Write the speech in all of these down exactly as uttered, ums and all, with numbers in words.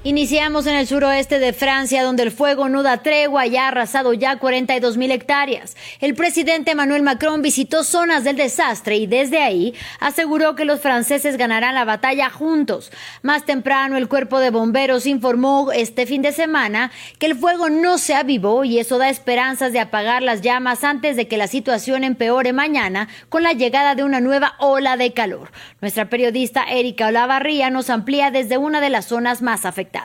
Iniciamos en el suroeste de Francia, donde el fuego no da tregua y ha arrasado ya cuarenta y dos mil hectáreas. El presidente Emmanuel Macron visitó zonas del desastre y desde ahí aseguró que los franceses ganarán la batalla juntos. Más temprano, el cuerpo de bomberos informó este fin de semana que el fuego no se avivó y eso da esperanzas de apagar las llamas antes de que la situación empeore mañana con la llegada de una nueva ola de calor. Nuestra periodista Erika Olavarría nos amplía desde una de las zonas más afectadas.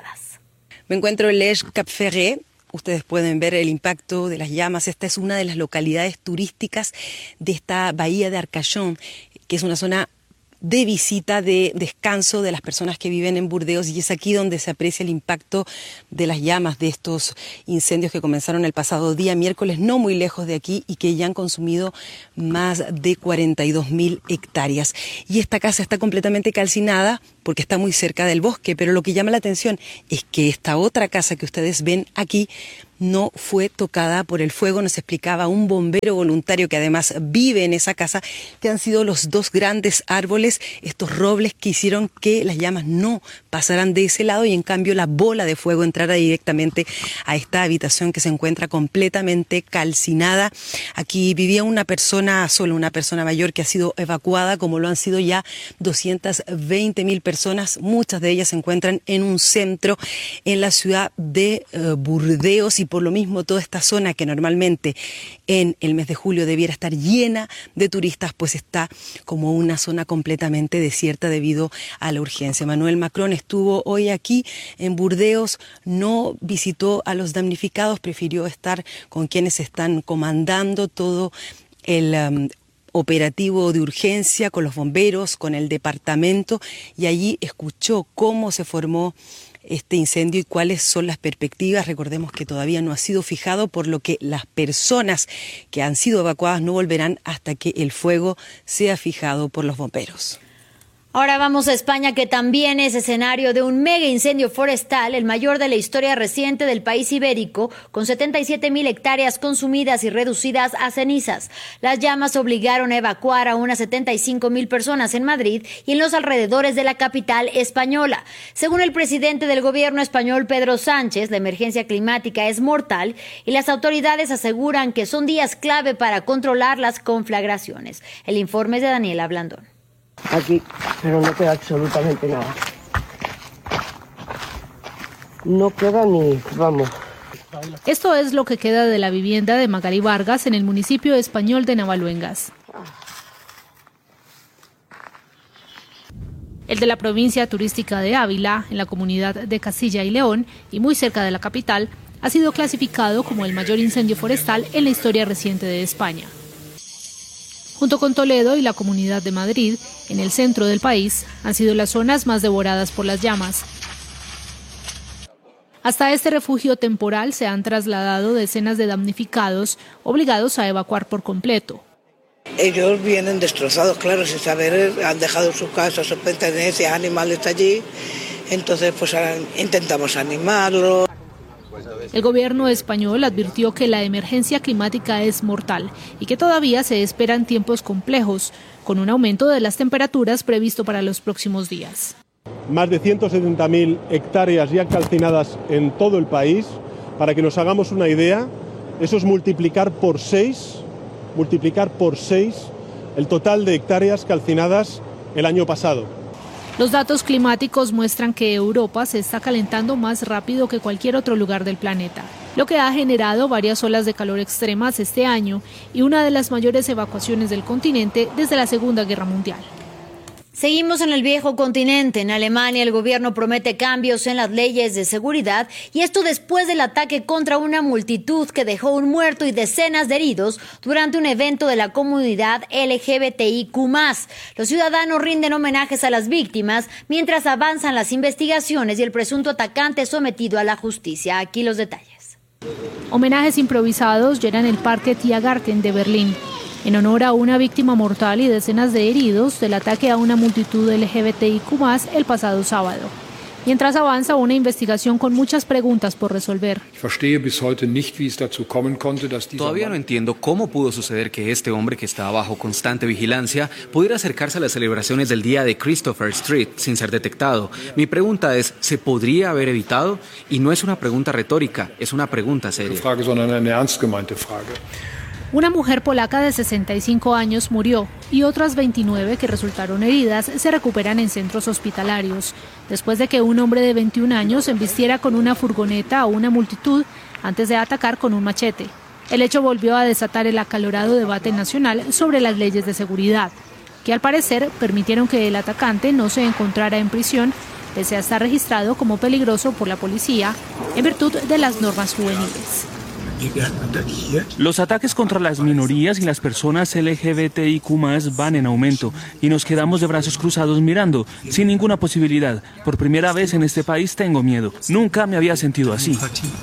Me encuentro en Les Cap Ferret. Ustedes pueden ver el impacto de las llamas. Esta es una de las localidades turísticas de esta bahía de Arcachon, que es una zona de visita, de descanso de las personas que viven en Burdeos, y es aquí donde se aprecia el impacto de las llamas de estos incendios que comenzaron el pasado día miércoles, no muy lejos de aquí, y que ya han consumido más de cuarenta y dos mil hectáreas. Y esta casa está completamente calcinada porque está muy cerca del bosque, pero lo que llama la atención es que esta otra casa que ustedes ven aquí no fue tocada por el fuego. Nos explicaba un bombero voluntario que además vive en esa casa que han sido los dos grandes árboles, estos robles que hicieron que las llamas no pasaran de ese lado y en cambio la bola de fuego entrara directamente a esta habitación que se encuentra completamente calcinada. Aquí vivía una persona, solo una persona mayor, que ha sido evacuada, como lo han sido ya doscientas veinte mil personas. Muchas de ellas se encuentran en un centro en la ciudad de uh, Burdeos, y por lo mismo toda esta zona que normalmente en el mes de julio debiera estar llena de turistas, pues está como una zona completamente desierta debido a la urgencia. Emmanuel Macron estuvo hoy aquí en Burdeos, no visitó a los damnificados, prefirió estar con quienes están comandando todo el um, operativo de urgencia, con los bomberos, con el departamento, y allí escuchó cómo se formó este incendio y cuáles son las perspectivas. Recordemos que todavía no ha sido fijado, por lo que las personas que han sido evacuadas no volverán hasta que el fuego sea fijado por los bomberos. Ahora vamos a España, que también es escenario de un mega incendio forestal, el mayor de la historia reciente del país ibérico, con setenta y siete mil hectáreas consumidas y reducidas a cenizas. Las llamas obligaron a evacuar a unas setenta y cinco mil personas en Madrid y en los alrededores de la capital española. Según el presidente del gobierno español, Pedro Sánchez, la emergencia climática es mortal y las autoridades aseguran que son días clave para controlar las conflagraciones. El informe es de Daniela Blandón. Aquí, pero no queda absolutamente nada. No queda ni, vamos. Esto es lo que queda de la vivienda de Magali Vargas en el municipio español de Navaluengas. El de la provincia turística de Ávila, en la comunidad de Castilla y León y muy cerca de la capital, ha sido clasificado como el mayor incendio forestal en la historia reciente de España. Junto con Toledo y la Comunidad de Madrid, en el centro del país, han sido las zonas más devoradas por las llamas. Hasta este refugio temporal se han trasladado decenas de damnificados, obligados a evacuar por completo. Ellos vienen destrozados, claro, sin saber, han dejado sus casas, sus pertenencias, animales allí, entonces pues intentamos animarlos. El gobierno español advirtió que la emergencia climática es mortal y que todavía se esperan tiempos complejos, con un aumento de las temperaturas previsto para los próximos días. Más de ciento setenta mil hectáreas ya calcinadas en todo el país. Para que nos hagamos una idea, eso es multiplicar por seis, multiplicar por seis el total de hectáreas calcinadas el año pasado. Los datos climáticos muestran que Europa se está calentando más rápido que cualquier otro lugar del planeta, lo que ha generado varias olas de calor extremas este año y una de las mayores evacuaciones del continente desde la Segunda Guerra Mundial. Seguimos en el viejo continente. En Alemania, el gobierno promete cambios en las leyes de seguridad, y esto después del ataque contra una multitud que dejó un muerto y decenas de heridos durante un evento de la comunidad L G B T I Q más. Los ciudadanos rinden homenajes a las víctimas mientras avanzan las investigaciones y el presunto atacante sometido a la justicia. Aquí los detalles. Homenajes improvisados llenan el Parque Tiergarten de Berlín, en honor a una víctima mortal y decenas de heridos del ataque a una multitud L G B T I Q más el pasado sábado. mientras avanza una investigación con muchas preguntas por resolver. Todavía no entiendo cómo pudo suceder que este hombre, que estaba bajo constante vigilancia, pudiera acercarse a las celebraciones del día de Christopher Street sin ser detectado. Mi pregunta es, ¿se podría haber evitado? Y no es una pregunta retórica, es una pregunta seria. Una mujer polaca de sesenta y cinco años murió y otras veintinueve que resultaron heridas se recuperan en centros hospitalarios, después de que un hombre de veintiún años embistiera con una furgoneta a una multitud antes de atacar con un machete. El hecho volvió a desatar el acalorado debate nacional sobre las leyes de seguridad, que al parecer permitieron que el atacante no se encontrara en prisión, pese a estar registrado como peligroso por la policía en virtud de las normas juveniles. Los ataques contra las minorías y las personas L G B T I Q más, van en aumento y nos quedamos de brazos cruzados mirando, sin ninguna posibilidad. Por primera vez en este país tengo miedo. Nunca me había sentido así.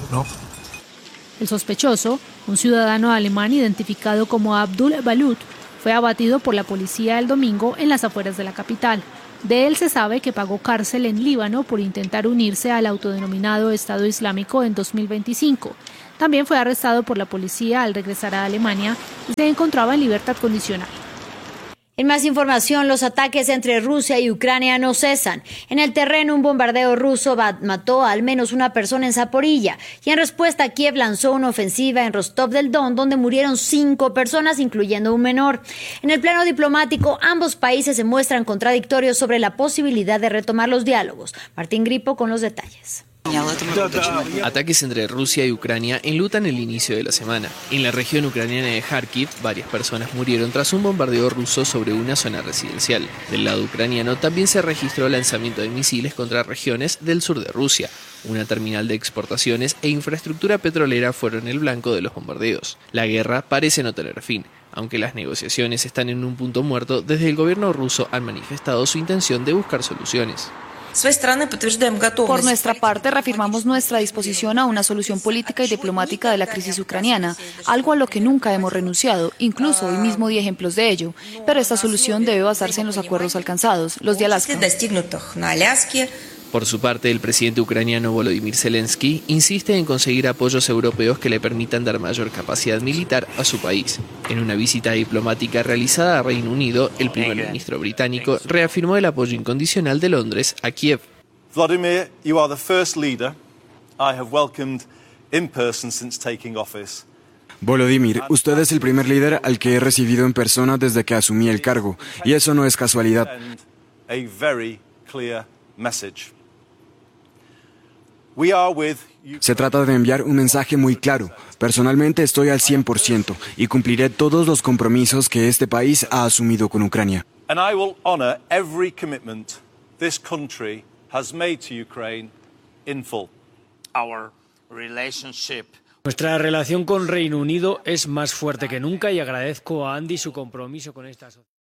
El sospechoso, un ciudadano alemán identificado como Abdul Balut, fue abatido por la policía el domingo en las afueras de la capital. De él se sabe que pagó cárcel en Líbano por intentar unirse al autodenominado Estado Islámico en dos mil veinticinco. También fue arrestado por la policía al regresar a Alemania y se encontraba en libertad condicional. En más información, los ataques entre Rusia y Ucrania no cesan. En el terreno, un bombardeo ruso mató a al menos una persona en Zaporilla y en respuesta Kiev lanzó una ofensiva en Rostov del Don, donde murieron cinco personas, incluyendo un menor. En el plano diplomático, ambos países se muestran contradictorios sobre la posibilidad de retomar los diálogos. Martín Gripo con los detalles. Ataques entre Rusia y Ucrania enlutan el inicio de la semana. En la región ucraniana de Kharkiv, varias personas murieron tras un bombardeo ruso sobre una zona residencial. Del lado ucraniano también se registró lanzamiento de misiles contra regiones del sur de Rusia. Una terminal de exportaciones e infraestructura petrolera fueron el blanco de los bombardeos. La guerra parece no tener fin. Aunque las negociaciones están en un punto muerto, desde el gobierno ruso han manifestado su intención de buscar soluciones. Por nuestra parte, reafirmamos nuestra disposición a una solución política y diplomática de la crisis ucraniana, algo a lo que nunca hemos renunciado, incluso hoy mismo di ejemplos de ello, pero esta solución debe basarse en los acuerdos alcanzados, los de Alaska. Por su parte, el presidente ucraniano Volodymyr Zelensky insiste en conseguir apoyos europeos que le permitan dar mayor capacidad militar a su país. En una visita diplomática realizada a Reino Unido, el primer ministro británico reafirmó el apoyo incondicional de Londres a Kiev. Vladimir, you are the first leader I have welcomed in person since taking office. Volodymyr, usted es el primer líder al que he recibido en persona desde que asumí el cargo, y eso no es casualidad. A very clear message. Se trata de enviar un mensaje muy claro. Personalmente estoy al cien por ciento y cumpliré todos los compromisos que este país ha asumido con Ucrania. And I will honor every commitment this country has made to Ukraine in full. Our relationship. Nuestra relación con Reino Unido es más fuerte que nunca y agradezco a Andy su compromiso con esta sociedad.